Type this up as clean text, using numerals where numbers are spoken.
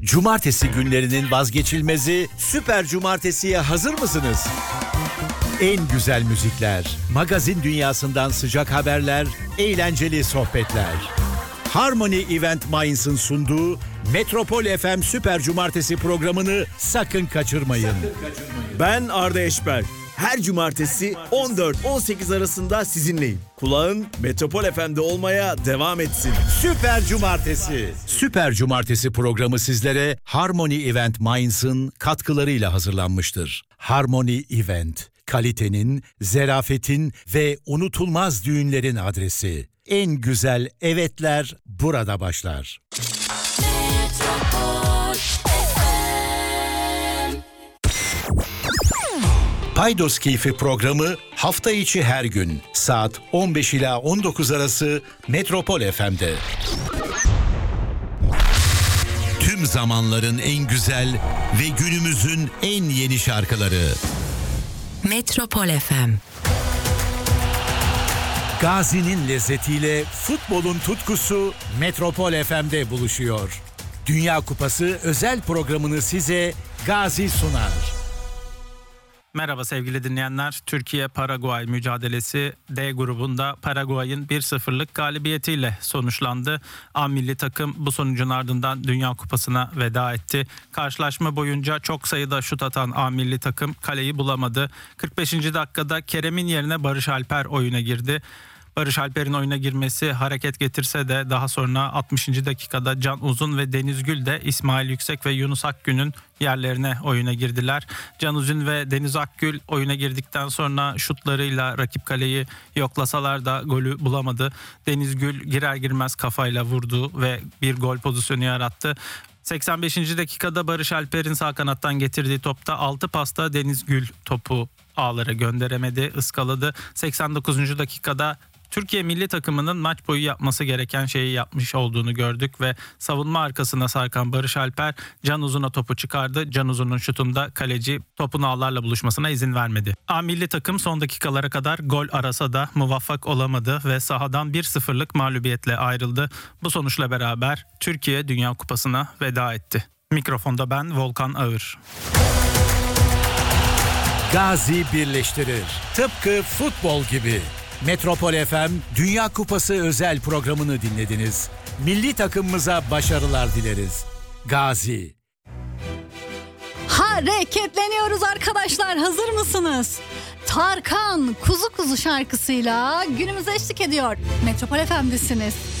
Cumartesi günlerinin vazgeçilmezi Süper Cumartesi'ye hazır mısınız? En güzel müzikler, magazin dünyasından sıcak haberler, eğlenceli sohbetler. Harmony Event Mainz'ın sunduğu Metropol FM Süper Cumartesi programını sakın kaçırmayın. Ben Arda Eşber. Her cumartesi 14-18 arasında sizinleyim. Kulağın Metropol FM'de olmaya devam etsin. Süper Cumartesi. Süper Cumartesi programı sizlere Harmony Event Mainz'ın katkılarıyla hazırlanmıştır. Harmony Event, kalitenin, zerafetin ve unutulmaz düğünlerin adresi. En güzel evetler burada başlar. Paydos Keyfi programı hafta içi her gün saat 15 ila 19 arası Metropol FM'de. Tüm zamanların en güzel ve günümüzün en yeni şarkıları. Metropol FM. Gazi'nin lezzetiyle futbolun tutkusu Metropol FM'de buluşuyor. Dünya Kupası özel programını size Gazi sunar. Merhaba sevgili dinleyenler. Türkiye-Paraguay mücadelesi D grubunda Paraguay'ın 1-0'lık galibiyetiyle sonuçlandı. A milli takım bu sonucun ardından Dünya Kupası'na veda etti. Karşılaşma boyunca çok sayıda şut atan A milli takım kaleyi bulamadı. 45. dakikada Kerem'in yerine Barış Alper oyuna girdi. Barış Alper'in oyuna girmesi hareket getirse de daha sonra 60. dakikada Can Uzun ve Deniz Gül de İsmail Yüksek ve Yunus Akgün'ün yerlerine oyuna girdiler. Can Uzun ve Deniz Akgül oyuna girdikten sonra şutlarıyla rakip kaleyi yoklasalar da golü bulamadı. Deniz Gül girer girmez kafayla vurdu ve bir gol pozisyonu yarattı. 85. dakikada Barış Alper'in sağ kanattan getirdiği topta 6 pasta Deniz Gül topu ağlara gönderemedi, ıskaladı. 89. dakikada Türkiye milli takımının maç boyu yapması gereken şeyi yapmış olduğunu gördük ve savunma arkasına sarkan Barış Alper Can Uzun'a topu çıkardı. Can Uzun'un şutunda kaleci topun ağlarla buluşmasına izin vermedi. A milli takım son dakikalara kadar gol arasa da muvaffak olamadı ve sahadan 1-0'lık mağlubiyetle ayrıldı. Bu sonuçla beraber Türkiye Dünya Kupası'na veda etti. Mikrofonda ben Volkan Ağır. Gazi birleştirir. Tıpkı futbol gibi. Metropol FM Dünya Kupası özel programını dinlediniz. Milli takımımıza başarılar dileriz. Gazi. Hareketleniyoruz arkadaşlar, hazır mısınız? Tarkan Kuzu Kuzu şarkısıyla günümüze eşlik ediyor. Metropol FM'desiniz.